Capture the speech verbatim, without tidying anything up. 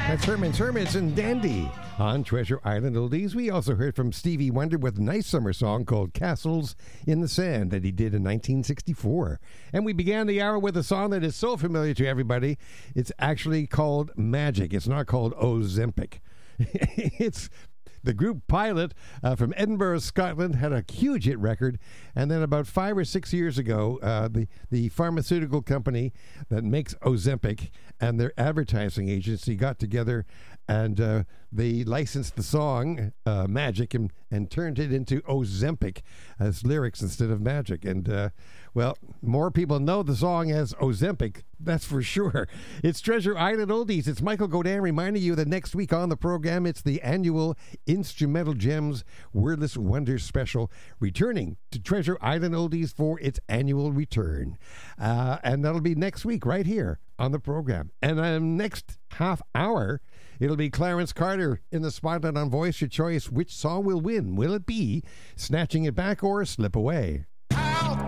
That's Herman's Hermits and Dandy on Treasure Island Oldies. We also heard from Stevie Wonder with a nice summer song called Castles in the Sand that he did in nineteen sixty-four. And we began the hour with a song that is so familiar to everybody. It's actually called Magic. It's not called Ozempic. It's the group Pilot uh, from Edinburgh, Scotland, had a huge hit record. And then about five or six years ago, uh, the, the pharmaceutical company that makes Ozempic and their advertising agency got together and uh, they licensed the song uh, Magic and, and turned it into Ozempic as lyrics instead of magic. And, uh, well, more people know the song as Ozempic, that's for sure. It's Treasure Island Oldies. It's Michael Godin reminding you that next week on the program, it's the annual Instrumental Gems Wordless Wonders Special, returning to Treasure Island Oldies for its annual return. Uh, and that'll be next week right here on the program. And um, next half hour, it'll be Clarence Carter in the spotlight on Voice Your Choice. Which song will win? Will it be Snatching It Back or Slip Away?